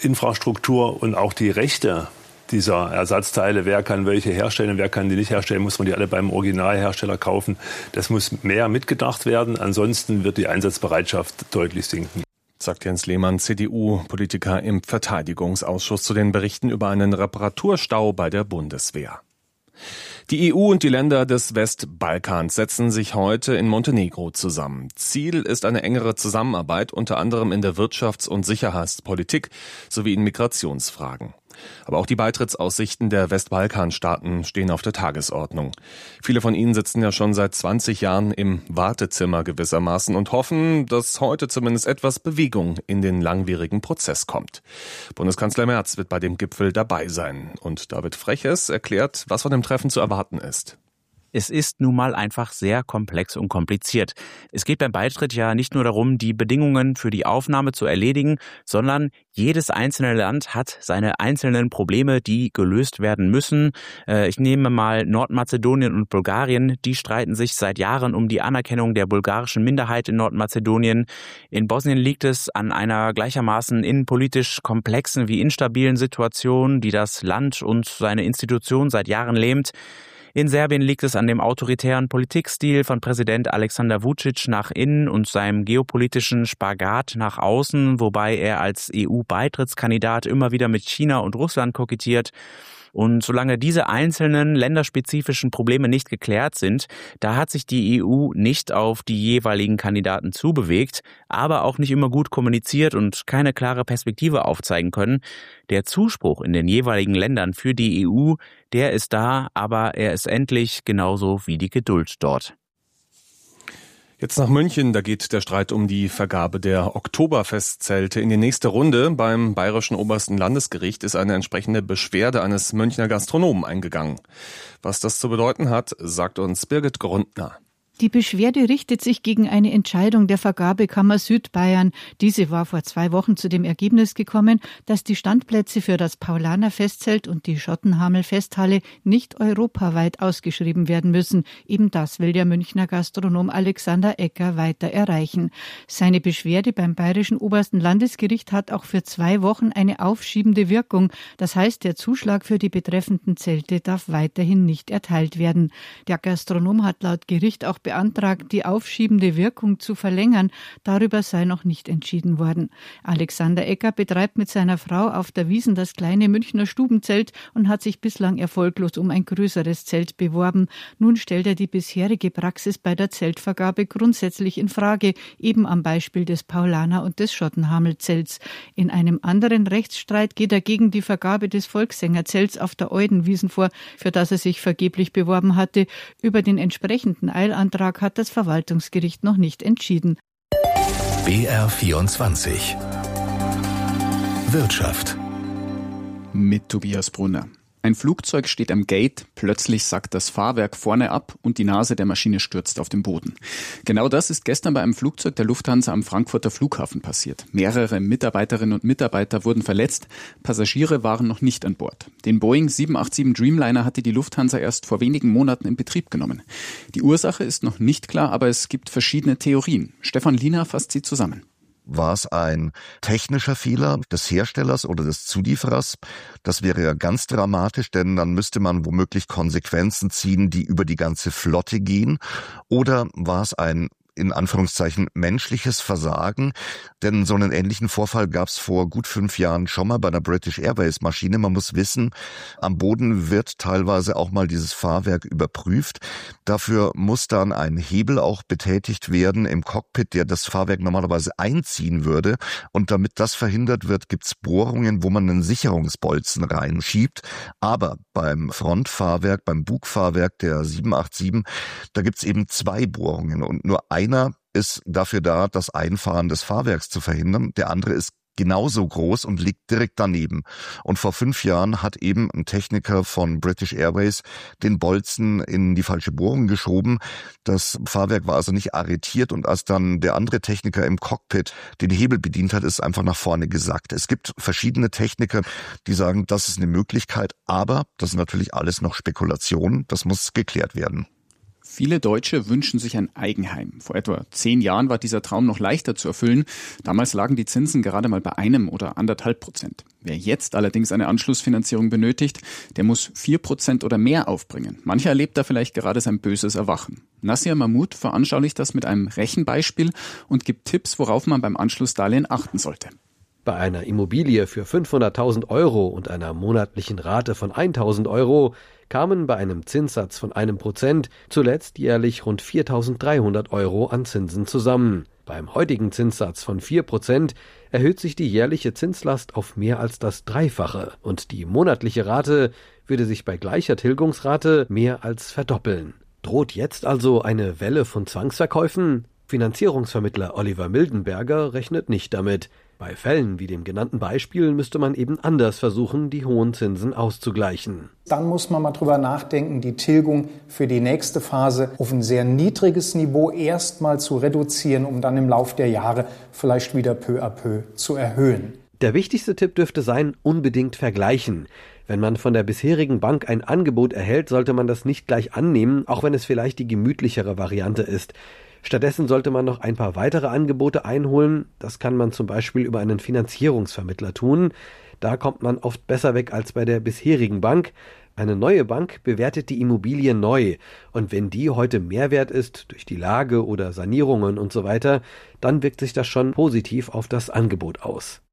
Infrastruktur und auch die Rechte dieser Ersatzteile, wer kann welche herstellen, wer kann die nicht herstellen, muss man die alle beim Originalhersteller kaufen. Das muss mehr mitgedacht werden, ansonsten wird die Einsatzbereitschaft deutlich sinken. Sagt Jens Lehmann, CDU-Politiker im Verteidigungsausschuss zu den Berichten über einen Reparaturstau bei der Bundeswehr. Die EU und die Länder des Westbalkans setzen sich heute in Montenegro zusammen. Ziel ist eine engere Zusammenarbeit, unter anderem in der Wirtschafts- und Sicherheitspolitik sowie in Migrationsfragen. Aber auch die Beitrittsaussichten der Westbalkanstaaten stehen auf der Tagesordnung. Viele von ihnen sitzen ja schon seit 20 Jahren im Wartezimmer gewissermaßen und hoffen, dass heute zumindest etwas Bewegung in den langwierigen Prozess kommt. Bundeskanzler Merz wird bei dem Gipfel dabei sein. Und David Freches erklärt, was von dem Treffen zu erwarten ist. Es ist nun mal einfach sehr komplex und kompliziert. Es geht beim Beitritt ja nicht nur darum, die Bedingungen für die Aufnahme zu erledigen, sondern jedes einzelne Land hat seine einzelnen Probleme, die gelöst werden müssen. Ich nehme mal Nordmazedonien und Bulgarien. Die streiten sich seit Jahren um die Anerkennung der bulgarischen Minderheit in Nordmazedonien. In Bosnien liegt es an einer gleichermaßen innenpolitisch komplexen wie instabilen Situation, die das Land und seine Institutionen seit Jahren lähmt. In Serbien liegt es an dem autoritären Politikstil von Präsident Alexander Vučić nach innen und seinem geopolitischen Spagat nach außen, wobei er als EU-Beitrittskandidat immer wieder mit China und Russland kokettiert. Und solange diese einzelnen länderspezifischen Probleme nicht geklärt sind, da hat sich die EU nicht auf die jeweiligen Kandidaten zubewegt, aber auch nicht immer gut kommuniziert und keine klare Perspektive aufzeigen können. Der Zuspruch in den jeweiligen Ländern für die EU, der ist da, aber er ist endlich genauso wie die Geduld dort. Jetzt nach München, da geht der Streit um die Vergabe der Oktoberfestzelte in die nächste Runde. Beim Bayerischen Obersten Landesgericht ist eine entsprechende Beschwerde eines Münchner Gastronomen eingegangen. Was das zu bedeuten hat, sagt uns Birgit Grundner. Die Beschwerde richtet sich gegen eine Entscheidung der Vergabekammer Südbayern. Diese war vor 2 Wochen zu dem Ergebnis gekommen, dass die Standplätze für das Paulaner-Festzelt und die Schottenhamel-Festhalle nicht europaweit ausgeschrieben werden müssen. Eben das will der Münchner Gastronom Alexander Ecker weiter erreichen. Seine Beschwerde beim Bayerischen Obersten Landesgericht hat auch für 2 Wochen eine aufschiebende Wirkung. Das heißt, der Zuschlag für die betreffenden Zelte darf weiterhin nicht erteilt werden. Der Gastronom hat laut Gericht auch beantragt, die aufschiebende Wirkung zu verlängern. Darüber sei noch nicht entschieden worden. Alexander Ecker betreibt mit seiner Frau auf der Wiesn das kleine Münchner Stubenzelt und hat sich bislang erfolglos um ein größeres Zelt beworben. Nun stellt er die bisherige Praxis bei der Zeltvergabe grundsätzlich in Frage, eben am Beispiel des Paulaner- und des Schottenhamel-Zelts. In einem anderen Rechtsstreit geht er gegen die Vergabe des Volkssängerzelts auf der Eudenwiesn vor, für das er sich vergeblich beworben hatte. Über den entsprechenden Eilantrag hat das Verwaltungsgericht noch nicht entschieden. BR24 Wirtschaft mit Tobias Brunner. Ein Flugzeug steht am Gate, plötzlich sackt das Fahrwerk vorne ab und die Nase der Maschine stürzt auf den Boden. Genau das ist gestern bei einem Flugzeug der Lufthansa am Frankfurter Flughafen passiert. Mehrere Mitarbeiterinnen und Mitarbeiter wurden verletzt, Passagiere waren noch nicht an Bord. Den Boeing 787 Dreamliner hatte die Lufthansa erst vor wenigen Monaten in Betrieb genommen. Die Ursache ist noch nicht klar, aber es gibt verschiedene Theorien. Stefan Liener fasst sie zusammen. War es ein technischer Fehler des Herstellers oder des Zulieferers? Das wäre ja ganz dramatisch, denn dann müsste man womöglich Konsequenzen ziehen, die über die ganze Flotte gehen. Oder war es ein in Anführungszeichen menschliches Versagen, denn so einen ähnlichen Vorfall gab es vor gut 5 Jahren schon mal bei einer British Airways Maschine. Man muss wissen, am Boden wird teilweise auch mal dieses Fahrwerk überprüft. Dafür muss dann ein Hebel auch betätigt werden im Cockpit, der das Fahrwerk normalerweise einziehen würde. Und damit das verhindert wird, gibt's Bohrungen, wo man einen Sicherungsbolzen reinschiebt. Aber beim Frontfahrwerk, beim Bugfahrwerk der 787, da gibt's eben 2 Bohrungen und nur einer ist dafür da, das Einfahren des Fahrwerks zu verhindern. Der andere ist genauso groß und liegt direkt daneben. Und vor 5 Jahren hat eben ein Techniker von British Airways den Bolzen in die falsche Bohrung geschoben. Das Fahrwerk war also nicht arretiert und als dann der andere Techniker im Cockpit den Hebel bedient hat, ist es einfach nach vorne gesackt. Es gibt verschiedene Techniker, die sagen, das ist eine Möglichkeit, aber das ist natürlich alles noch Spekulation. Das muss geklärt werden. Viele Deutsche wünschen sich ein Eigenheim. Vor etwa 10 Jahren war dieser Traum noch leichter zu erfüllen. Damals lagen die Zinsen gerade mal bei 1 oder 1,5%. Wer jetzt allerdings eine Anschlussfinanzierung benötigt, der muss 4% oder mehr aufbringen. Mancher erlebt da vielleicht gerade sein böses Erwachen. Nasir Mahmoud veranschaulicht das mit einem Rechenbeispiel und gibt Tipps, worauf man beim Anschlussdarlehen achten sollte. Bei einer Immobilie für 500.000 € und einer monatlichen Rate von 1.000 € kamen bei einem Zinssatz von 1% zuletzt jährlich rund 4.300 € an Zinsen zusammen. Beim heutigen Zinssatz von 4% erhöht sich die jährliche Zinslast auf mehr als das Dreifache und die monatliche Rate würde sich bei gleicher Tilgungsrate mehr als verdoppeln. Droht jetzt also eine Welle von Zwangsverkäufen? Finanzierungsvermittler Oliver Mildenberger rechnet nicht damit. Bei Fällen wie dem genannten Beispiel müsste man eben anders versuchen, die hohen Zinsen auszugleichen. Dann muss man mal drüber nachdenken, die Tilgung für die nächste Phase auf ein sehr niedriges Niveau erstmal zu reduzieren, um dann im Lauf der Jahre vielleicht wieder peu à peu zu erhöhen. Der wichtigste Tipp dürfte sein, unbedingt vergleichen. Wenn man von der bisherigen Bank ein Angebot erhält, sollte man das nicht gleich annehmen, auch wenn es vielleicht die gemütlichere Variante ist. Stattdessen sollte man noch ein paar weitere Angebote einholen. Das kann man zum Beispiel über einen Finanzierungsvermittler tun. Da kommt man oft besser weg als bei der bisherigen Bank. Eine neue Bank bewertet die Immobilie neu. Und wenn die heute mehr wert ist, durch die Lage oder Sanierungen und so weiter, dann wirkt sich das schon positiv auf das Angebot aus.